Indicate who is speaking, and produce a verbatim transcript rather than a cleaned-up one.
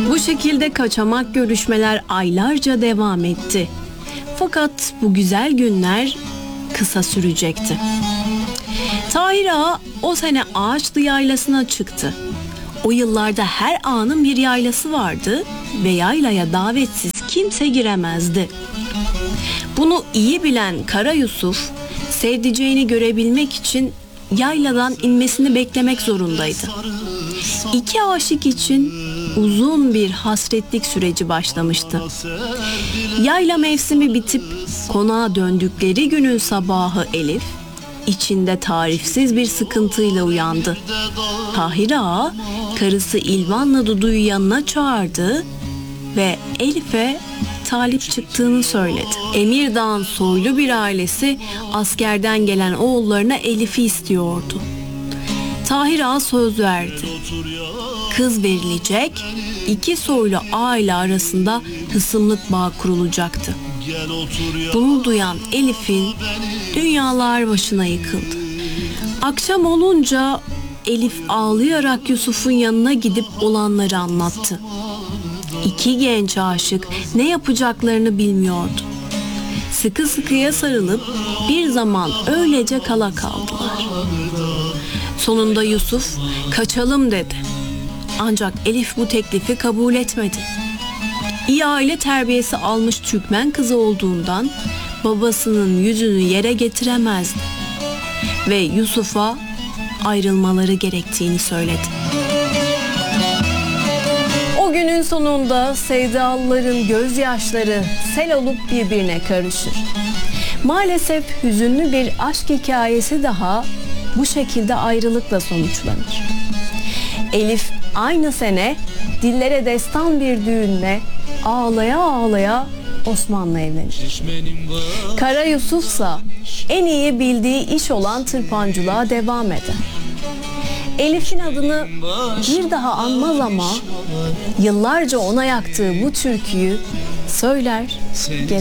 Speaker 1: Bu şekilde kaçamak görüşmeler aylarca devam etti. Fakat bu güzel günler kısa sürecekti. Tahir Ağa o sene Ağaçlı Yaylası'na çıktı. O yıllarda her ağanın bir yaylası vardı ve yaylaya davetsiz kimse giremezdi. Bunu iyi bilen Kara Yusuf, sevdiceğini görebilmek için yayladan inmesini beklemek zorundaydı. İki aşık için uzun bir hasretlik süreci başlamıştı. Yayla mevsimi bitip konağa döndükleri günün sabahı Elif, içinde tarifsiz bir sıkıntıyla uyandı. Tahir Ağa, karısı İlvan'la Dudu'yu yanına çağırdı ve Elif'e talip çıktığını söyledi. Emirdağ'ın soylu bir ailesi askerden gelen oğullarına Elif'i istiyordu. Tahir Ağa söz verdi. Kız verilecek, iki soylu aile arasında hısımlık bağ kurulacaktı. Bunu duyan Elif'in dünyalar başına yıkıldı. Akşam olunca Elif ağlayarak Yusuf'un yanına gidip olanları anlattı. İki genç aşık ne yapacaklarını bilmiyordu. Sıkı sıkıya sarılıp bir zaman öylece kala kaldılar. Sonunda Yusuf kaçalım dedi. Ancak Elif bu teklifi kabul etmedi. İyi aile terbiyesi almış Türkmen kızı olduğundan babasının yüzünü yere getiremezdi. Ve Yusuf'a ayrılmaları gerektiğini söyledi. O günün sonunda sevdalıların gözyaşları sel olup birbirine karışır. Maalesef hüzünlü bir aşk hikayesi daha bu şekilde ayrılıkla sonuçlanır. Elif aynı sene dillere destan bir düğünle ağlaya ağlaya Osman'la evlenir. Kara Yusuf'sa en iyi bildiği iş olan tırpancılığa devam eder. Elif'in adını bir daha anmaz ama yıllarca ona yaktığı bu türküyü söyler,